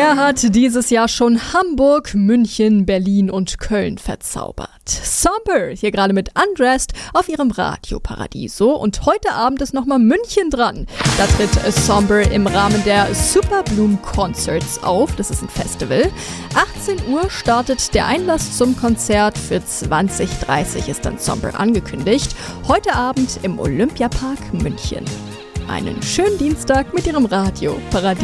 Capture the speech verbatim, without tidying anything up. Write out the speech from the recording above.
Er hat dieses Jahr schon Hamburg, München, Berlin und Köln verzaubert. Somber, hier gerade mit Undressed auf ihrem Radio Paradiso. Und heute Abend ist nochmal München dran. Da tritt Somber im Rahmen der Super Bloom Concerts auf. Das ist ein Festival. achtzehn Uhr startet der Einlass zum Konzert. Für zwanzig Uhr dreißig ist dann Somber angekündigt. Heute Abend im Olympiapark München. Einen schönen Dienstag mit ihrem Radio Paradiso.